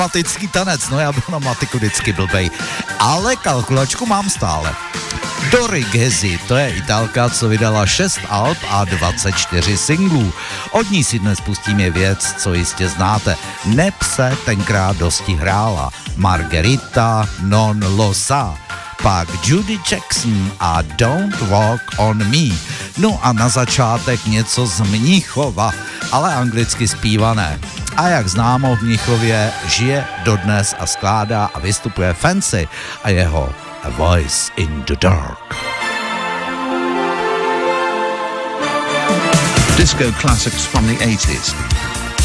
matický tanec, no já byl na matiku vždycky blbej, ale kalkulačku mám stále. Dori Gezi, to je Italka, co vydala 6 alb a 24 singlů. Od ní si dnes pustíme věc, co jistě znáte. Neb se tenkrát dosti hrála. Margherita non lo sa. Pak Judy Jackson a Don't Walk on Me. No a na začátek něco z Mnichova, ale anglicky zpívané. A jak známo, v Mnichově žije dodnes a skládá a vystupuje Fancy a jeho A Voice in the Dark. Disco classics from the 80s.